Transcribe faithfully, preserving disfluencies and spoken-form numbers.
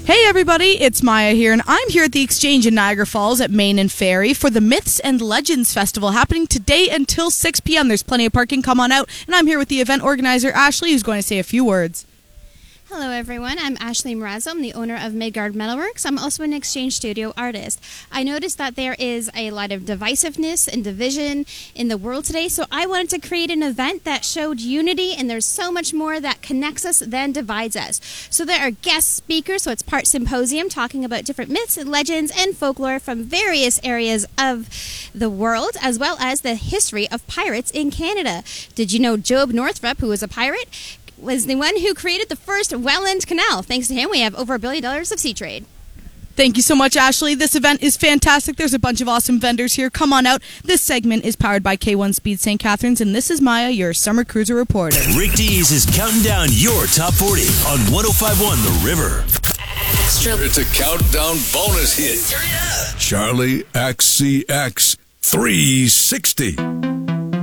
Hey everybody, it's Maya here, and I'm here at the Exchange in Niagara Falls at Main and Ferry for the Myths and Legends Festival happening today until six p.m. There's plenty of parking, come on out, and I'm here with the event organizer, Ashley, who's going to say a few words. Hello everyone, I'm Ashley Morazzo. I'm the owner of Midgard Metalworks. I'm also an Exchange Studio artist. I noticed that there is a lot of divisiveness and division in the world today, so I wanted to create an event that showed unity, and there's so much more that connects us than divides us. So there are guest speakers, so it's part symposium talking about different myths and legends and folklore from various areas of the world, as well as the history of pirates in Canada. Did you know Job Northrop, who was a pirate, was the one who created the first Welland Canal? Thanks to him, we have over a billion dollars of sea trade. Thank you so much, Ashley. This event is fantastic. There's a bunch of awesome vendors here. Come on out. This segment is powered by K one Speed Saint Catharines, and this is Maya, your summer cruiser reporter. Rick Dees is counting down your top forty on one oh five point one The River. Extra. It's a countdown bonus hit. Yeah. Charlie X C X three sixty.